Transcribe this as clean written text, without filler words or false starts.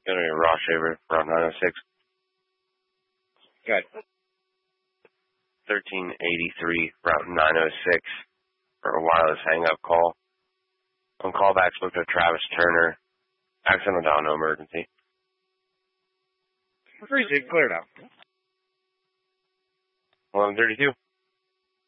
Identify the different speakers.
Speaker 1: Gonna be a Ross Shaver, Route 906.
Speaker 2: Good.
Speaker 1: 1383, Route 906 for a wireless hang-up call. On callback, spoke to Travis Turner. Accidental dial, no emergency.
Speaker 2: Appreciate it. Clear now.
Speaker 1: 1132.